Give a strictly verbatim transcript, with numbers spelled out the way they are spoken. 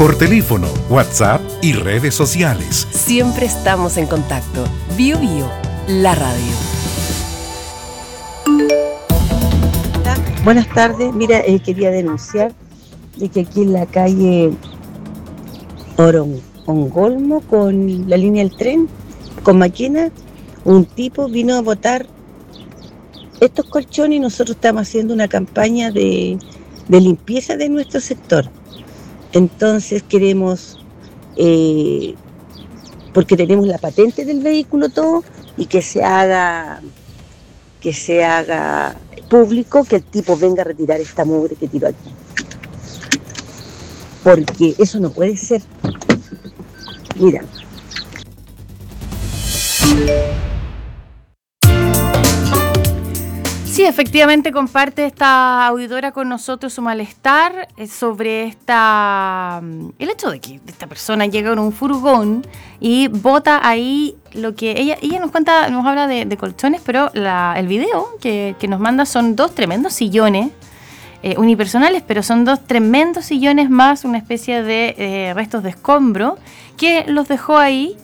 por teléfono, WhatsApp y redes sociales. Siempre estamos en contacto. Bio Bio, la radio. Buenas tardes. Mira, eh, quería denunciar de que aquí en la calle Orongolmo, con la línea del tren, con Maquena, un tipo vino a botar estos colchones y nosotros estamos haciendo una campaña de, de limpieza de nuestro sector. Entonces queremos, eh, porque tenemos la patente del vehículo todo, y que se haga, que se haga público, que el tipo venga a retirar esta mugre que tiró aquí. Porque eso no puede ser. Mira. Sí, efectivamente comparte esta auditora con nosotros su malestar sobre esta el hecho de que esta persona llega en un furgón y bota ahí lo que ella ella nos cuenta, nos habla de, de colchones, pero la, el video que, que nos manda son dos tremendos sillones eh, unipersonales, pero son dos tremendos sillones más una especie de eh, restos de escombro que los dejó ahí